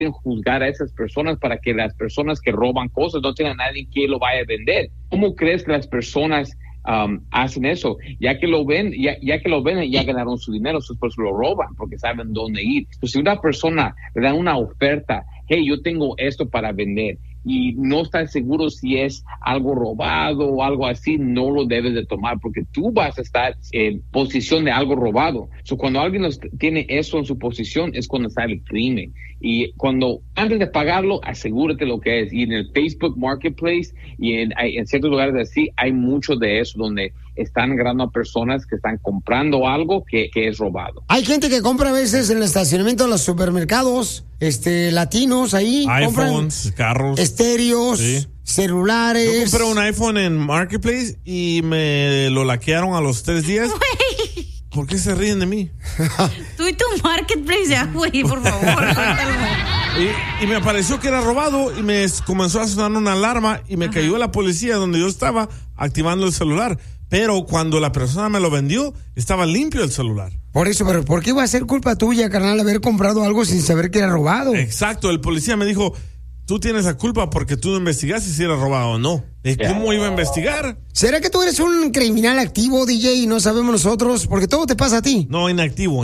juzgar a esas personas para que las personas que roban cosas no tengan a nadie que lo vaya a vender. ¿Cómo crees que las personas hacen eso? Ya que lo ven, ya ganaron su dinero, pues lo roban porque saben dónde ir. Pues si una persona le da una oferta, hey, yo tengo esto para vender, y no estás seguro si es algo robado o algo así, no lo debes de tomar porque tú vas a estar en posición de algo robado. Cuando alguien tiene eso en su posición es cuando sale el crimen. Y antes de pagarlo, asegúrate lo que es. Y en el Facebook Marketplace y en ciertos lugares así hay mucho de eso donde están agarrando a personas que están comprando algo que es robado. Hay gente que compra a veces en el estacionamiento de los supermercados, latinos ahí. iPhones, carros. Estéreos, sí, celulares. Yo compré un iPhone en Marketplace y me lo laquearon a los 3 días. ¿Por qué se ríen de mí? Tú y tu Marketplace, ya, güey, por favor. Y me apareció que era robado y me comenzó a sonar una alarma y me cayó la policía donde yo estaba activando el celular. Pero cuando la persona me lo vendió, estaba limpio el celular. Por eso, pero ¿por qué va a ser culpa tuya, carnal, haber comprado algo sin saber que era robado? Exacto, el policía me dijo, tú tienes la culpa porque tú no investigaste si era robado o no. ¿Cómo iba a investigar? ¿Será que tú eres un criminal activo, DJ, y no sabemos nosotros? Porque todo te pasa a ti. No, inactivo.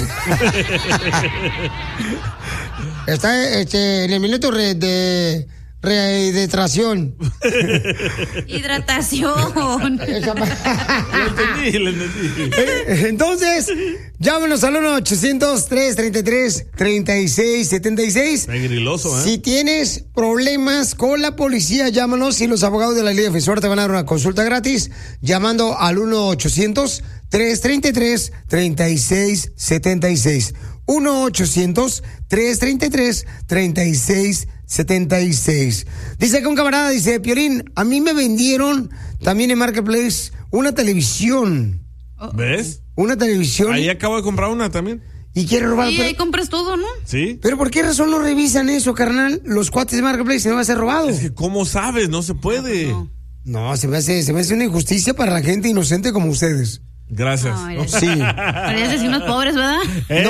Está en el minuto de rehidratación. Hidratación. Le entendí. Entonces, llámenos al 1-800-333-3676. Es griloso, ¿eh? Si tienes problemas con la policía, llámanos y los abogados de la Liga Defensora te van a dar una consulta gratis llamando al 1-800-333-3676. 1-800-333-3676. Dice que un camarada, dice, Piolín, a mí me vendieron también en Marketplace una televisión. ¿Ves? Una televisión. Ahí acabo de comprar una también. Y quiere robar. Y ahí compras todo, ¿no? Sí. Pero ¿por qué razón no revisan eso, carnal? Los cuates de Marketplace no va a ser robado. Es que ¿cómo sabes? No se puede. No, se me hace una injusticia para la gente inocente como ustedes. Gracias. No, sí. Parecen asesinos pobres, ¿verdad?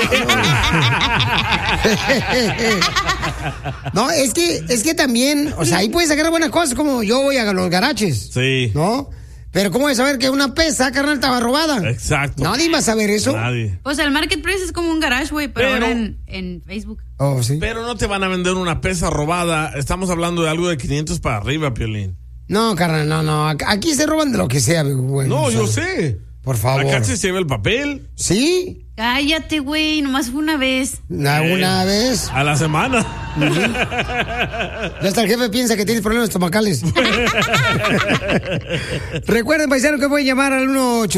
No, es que también, o sea, ahí puedes sacar buenas cosas, como yo voy a los garaches. Sí. ¿No? Pero ¿cómo de saber que una pesa, carnal, estaba robada? Exacto. Nadie va a saber eso. Nadie. Pues el Marketplace es como un garage, güey, pero ahora en Facebook. Oh, sí. Pero no te van a vender una pesa robada. Estamos hablando de algo de 500 para arriba, Piolín. No, carnal, no. Aquí se roban de lo que sea, güey. No, o sea, yo sé. Por favor. Acá se lleva el papel. ¿Sí? Cállate, güey, nomás fue una vez. ¿Una vez? A la semana. Ya hasta el jefe piensa que tienes problemas estomacales. Recuerden, paisano, que pueden llamar al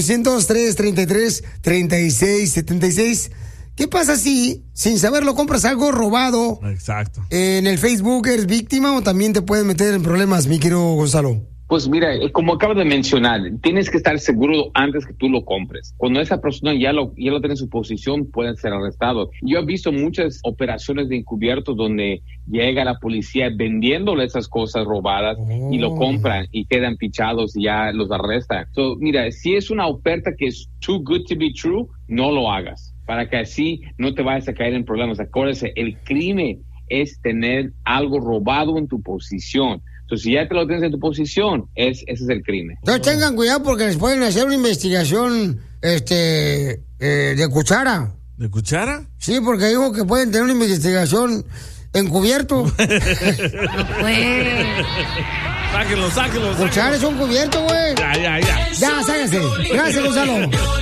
1-800-333-3676. ¿Qué pasa si, sin saberlo, compras algo robado? Exacto. En el Facebook, ¿eres víctima o también te pueden meter en problemas, mi querido Gonzalo? Pues mira, como acabas de mencionar, tienes que estar seguro antes que tú lo compres. Cuando esa persona ya lo tiene en su posición, pueden ser arrestados. Yo he visto muchas operaciones de encubiertos donde llega la policía vendiéndole esas cosas robadas y lo compran y quedan pichados y ya los arrestan. So, mira, si es una oferta que es too good to be true, no lo hagas, para que así no te vayas a caer en problemas. Acuérdese, el crimen es tener algo robado en tu posición. Entonces, si ya te lo tienes en tu posición, ese es el crimen. Entonces tengan cuidado porque les pueden hacer una investigación de cuchara. ¿De cuchara? Sí, porque dijo que pueden tener una investigación encubierto. No puede. Sáquenlo. Cuchara es un cubierto, güey. Ya. Ya, sáquense. Gracias, Gonzalo.